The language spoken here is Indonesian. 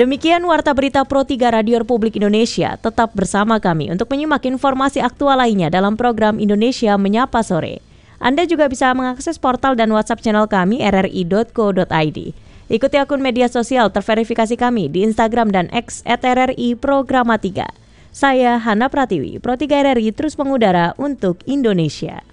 Demikian Warta Berita Pro 3 Radio Republik Indonesia. Tetap bersama kami untuk menyimak informasi aktual lainnya dalam program Indonesia Menyapa Sore. Anda juga bisa mengakses portal dan WhatsApp channel kami rri.co.id. Ikuti akun media sosial terverifikasi kami di Instagram dan X @RRI Programa 3. Saya Hana Pratiwi, Pro 3 RRI terus mengudara untuk Indonesia.